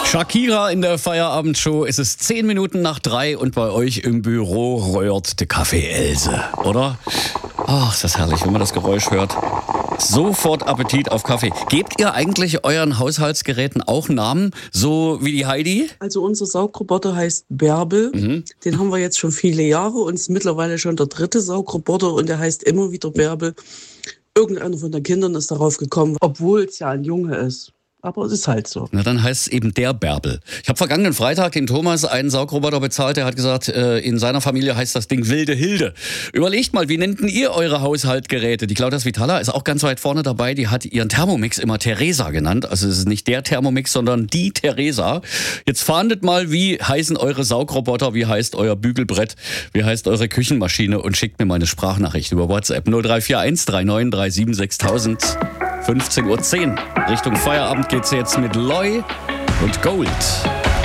Shakira in der Feierabendshow. Es ist 10 Minuten nach 3 und bei euch im Büro röhrt der Kaffee Else, oder? Ach, ist das herrlich, wenn man das Geräusch hört. Sofort Appetit auf Kaffee. Gebt ihr eigentlich euren Haushaltsgeräten auch Namen, so wie die Heidi? Also unser Saugroboter heißt Bärbel. Den haben wir jetzt schon viele Jahre und ist mittlerweile schon der 3. Saugroboter und der heißt immer wieder Bärbel. Irgendeiner von den Kindern ist darauf gekommen, obwohl es ja ein Junge ist. Aber es ist halt so. Na, dann heißt es eben der Bärbel. Ich habe vergangenen Freitag dem Thomas einen Saugroboter bezahlt. Der hat gesagt, in seiner Familie heißt das Ding Wilde Hilde. Überlegt mal, wie nennt denn ihr eure Haushaltgeräte? Die Claudia Svitala ist auch ganz weit vorne dabei. Die hat ihren Thermomix immer Theresa genannt. Also es ist nicht der Thermomix, sondern die Theresa. Jetzt fahndet mal, wie heißen eure Saugroboter, wie heißt euer Bügelbrett, wie heißt eure Küchenmaschine und schickt mir mal eine Sprachnachricht über WhatsApp 0341 3937 6000. 15:10 Uhr. Richtung Feierabend geht's jetzt mit Loy und Gold.